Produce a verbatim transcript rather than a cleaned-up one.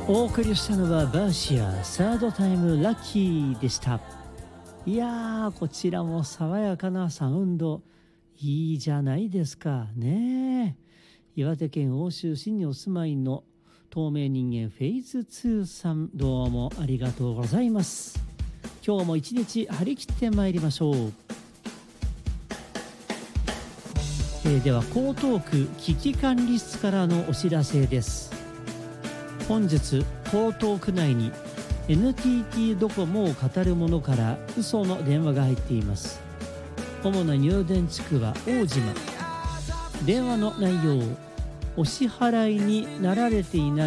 お送りしたのはバーシアサードタイムラッキーでした。いやー、こちらも爽やかなサウンドいいじゃないですかね。岩手県奥州市にお住まいの透明人間フェイズツーさん、どうもありがとうございます。今日も一日張り切ってまいりましょう。えー、では江東区危機管理室からのお知らせです。本日江東区内に エヌティーティー ドコモを語る者から嘘の電話が入っています。主な入電地区は大島。電話の内容、お支払いになられていない